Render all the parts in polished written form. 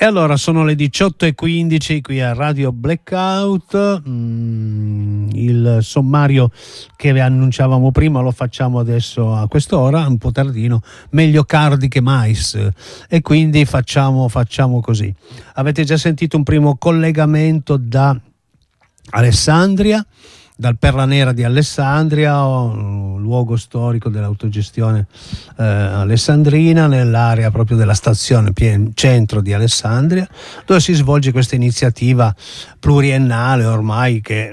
E allora sono le 18:15 qui a Radio Blackout. Il sommario che annunciavamo prima lo facciamo adesso a quest'ora, un po' tardino, meglio tardi che mai, e quindi facciamo così. Avete già sentito un primo collegamento da Alessandria, dal Perla Nera di Alessandria, luogo storico dell'autogestione alessandrina, nell'area proprio della stazione centro di Alessandria, dove si svolge questa iniziativa pluriennale ormai che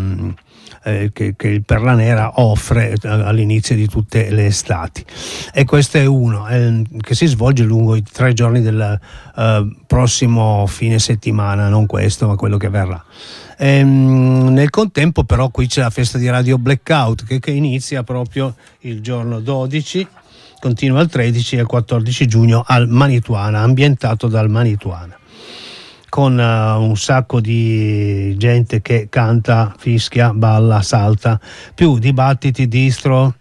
il Perla Nera offre all'inizio di tutte le estati. E questo è uno che si svolge lungo i 3 giorni del prossimo fine settimana, non questo ma quello che verrà. Nel contempo però qui c'è la festa di Radio Blackout che inizia proprio il giorno 12, continua il 13 e il 14 giugno al Manituana, ambientato dal Manituana, con un sacco di gente che canta, fischia, balla, salta, più dibattiti, distro,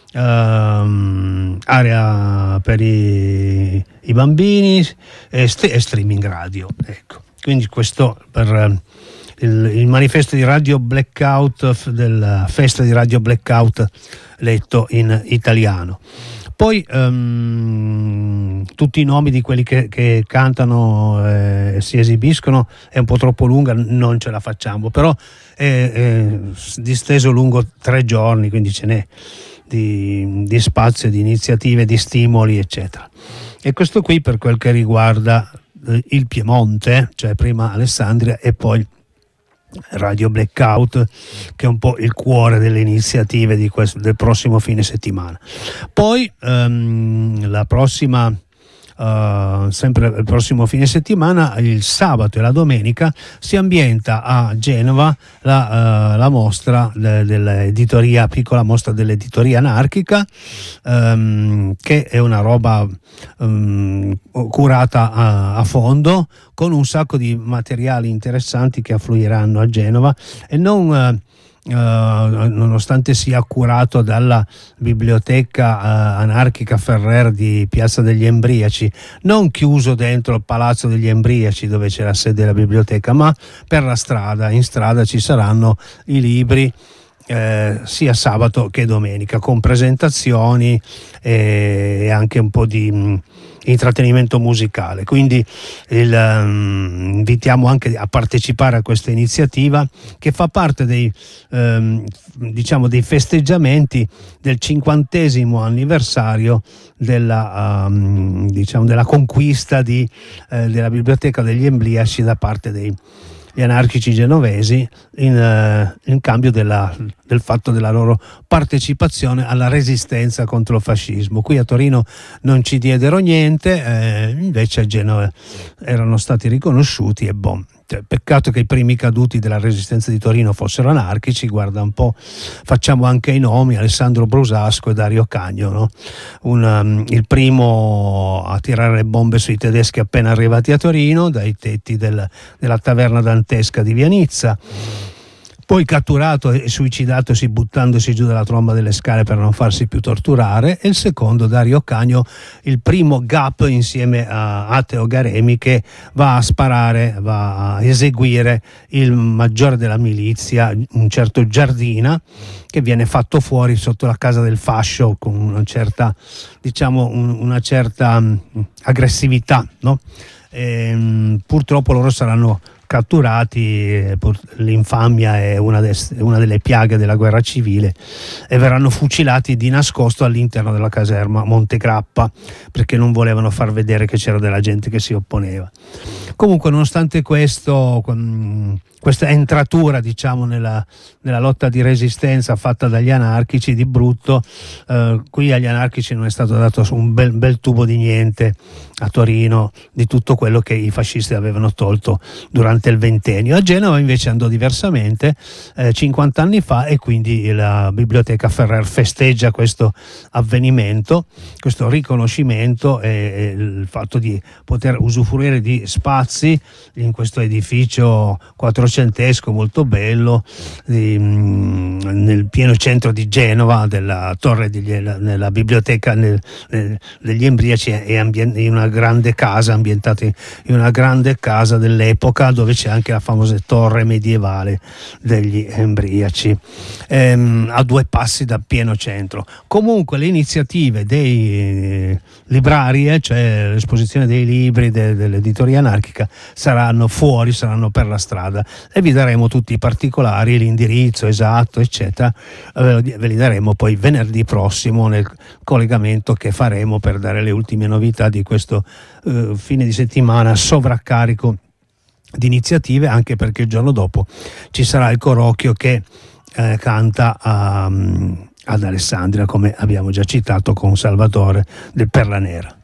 area per i bambini e streaming radio, ecco. Quindi questo per il manifesto di Radio Blackout, della festa di Radio Blackout letto in italiano. Poi tutti i nomi di quelli che cantano e si esibiscono è un po' troppo lunga, non ce la facciamo, però è disteso lungo 3 giorni, quindi ce n'è di spazio, di iniziative, di stimoli, eccetera. E questo qui per quel che riguarda il Piemonte, cioè prima Alessandria e poi Radio Blackout, che è un po' il cuore delle iniziative del prossimo fine settimana. Poi la prossima sempre il prossimo fine settimana, il sabato e la domenica, si ambienta a Genova la mostra dell'editoria, piccola mostra dell'editoria anarchica, che è una roba curata a fondo, con un sacco di materiali interessanti che affluiranno a Genova, e non nonostante sia curato dalla biblioteca anarchica Ferrer di Piazza degli Embriaci, non chiuso dentro il Palazzo degli Embriaci dove c'è la sede della biblioteca, ma per la strada, in strada ci saranno i libri sia sabato che domenica, con presentazioni e anche un po' di intrattenimento musicale. Quindi invitiamo anche a partecipare a questa iniziativa, che fa parte dei festeggiamenti del 50° anniversario della conquista della biblioteca degli Embriaci da parte degli anarchici genovesi, in cambio del fatto della loro partecipazione alla resistenza contro il fascismo. Qui a Torino non ci diedero niente, invece a Genova erano stati riconosciuti, e peccato che i primi caduti della resistenza di Torino fossero anarchici. Guarda un po', facciamo anche i nomi: Alessandro Brusasco e Dario Cagno, no? Il primo a tirare le bombe sui tedeschi appena arrivati a Torino dai tetti della taverna dantesca di Via Nizza, poi catturato e suicidatosi buttandosi giù dalla tromba delle scale per non farsi più torturare, e il secondo, Dario Cagno, il primo GAP insieme a Atteo Garemi, che va a eseguire il maggiore della milizia, un certo Giardina, che viene fatto fuori sotto la casa del fascio con una certa aggressività, no? Purtroppo loro saranno catturati, l'infamia è una delle piaghe della guerra civile, e verranno fucilati di nascosto all'interno della caserma Montegrappa, perché non volevano far vedere che c'era della gente che si opponeva. Comunque, nonostante questa entratura, nella lotta di resistenza fatta dagli anarchici di brutto, qui agli anarchici non è stato dato un bel tubo di niente a Torino di tutto quello che i fascisti avevano tolto durante il ventennio. A Genova invece andò diversamente 50 anni fa, e quindi la biblioteca Ferrer festeggia questo avvenimento, questo riconoscimento, e il fatto di poter usufruire di spazi in questo edificio 400 ottocentesco molto bello, nel pieno centro di Genova, della torre nella biblioteca degli Embriaci, in una grande casa, ambientata in una grande casa dell'epoca, dove c'è anche la famosa torre medievale degli Embriaci, a 2 passi dal pieno centro. Comunque le iniziative dei librarie, cioè l'esposizione dei libri dell'editoria anarchica, saranno fuori, saranno per la strada, e vi daremo tutti i particolari, l'indirizzo esatto eccetera, ve li daremo poi venerdì prossimo nel collegamento che faremo per dare le ultime novità di questo fine di settimana sovraccarico di iniziative, anche perché il giorno dopo ci sarà il Corocchio che canta ad Alessandria, come abbiamo già citato, con Salvatore del Perla Nera.